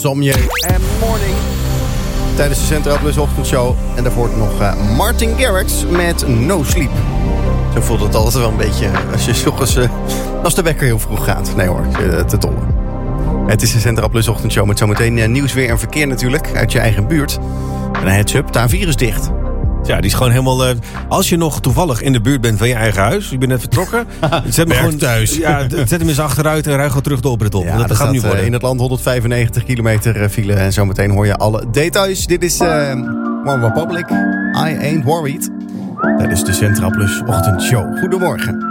Insomniac en Morning. Tijdens de Centraal Plus ochtendshow. En daarvoor nog Martin Garrix met No Sleep. Zo voelt het altijd wel een beetje als je 's ochtends, als de wekker heel vroeg gaat. Nee hoor, te dolle. Het is de Centraal Plus ochtendshow met zometeen nieuws, weer en verkeer natuurlijk. Uit je eigen buurt. En een heads-up, de A4 is dicht. Ja, die is gewoon helemaal... als je nog toevallig in de buurt bent van je eigen huis... je bent net vertrokken... zet hem gewoon thuis. Ja, zet hem eens achteruit en rij gewoon terug de oprit op. Ja, dat gaat nu worden. In het land 195 kilometer file. En zometeen hoor je alle details. Dit is One Republic. I Ain't Worried. Dat is de Centraal Plus ochtendshow. Goedemorgen.